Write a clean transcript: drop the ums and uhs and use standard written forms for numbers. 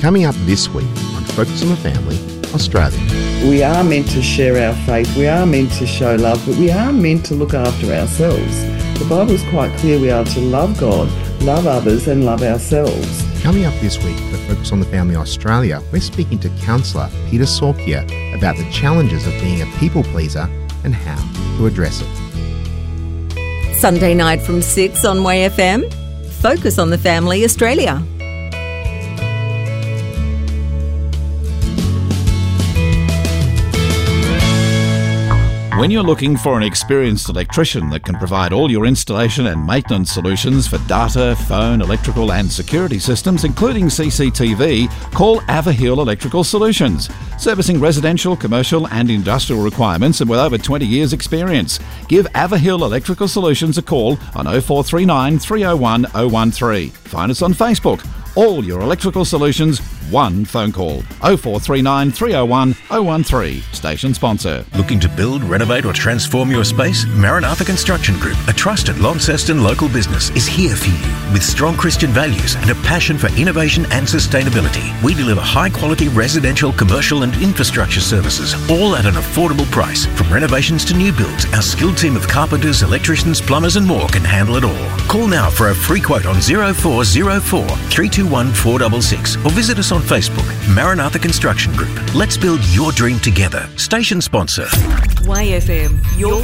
Coming up this week on Focus on the Family, Australia. We are meant to share our faith, we are meant to show love, but we are meant to look after ourselves. The Bible's quite clear we are to love God, love others and love ourselves. Coming up this week for Focus on the Family Australia, we're speaking to counsellor Peter Sorkia about the challenges of being a people pleaser and how to address it. Sunday night from 6 on Way FM, Focus on the Family Australia. When you're looking for an experienced electrician that can provide all your installation and maintenance solutions for data, phone, electrical and security systems, including CCTV, call Averhill Electrical Solutions. Servicing residential, commercial and industrial requirements and with over 20 years experience. Give Averhill Electrical Solutions a call on 0439 301 013. Find us on Facebook. All your electrical solutions, one phone call. 0439 301 013. Station sponsor. Looking to build, renovate or transform your space? Maranatha Construction Group, a trusted Launceston local business, is here for you. With strong Christian values and a passion for innovation and sustainability, we deliver high quality residential, commercial and infrastructure services, all at an affordable price. From renovations to new builds, our skilled team of carpenters, electricians, plumbers and more can handle it all. Call now for a free quote on 0404 321 466 or visit us on Facebook. Maranatha Construction Group. Let's build your dream together. Station sponsor. YFM, your